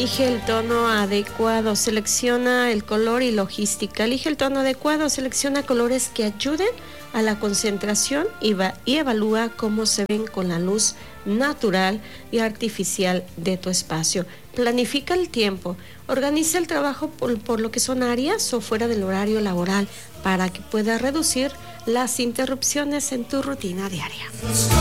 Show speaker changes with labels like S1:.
S1: Elige el tono adecuado, selecciona el color y logística. Elige el tono adecuado, selecciona colores que ayuden a la concentración y evalúa cómo se ven con la luz natural y artificial de tu espacio. Planifica el tiempo, organiza el trabajo por lo que son áreas o fuera del horario laboral para que puedas reducir las interrupciones en tu rutina diaria.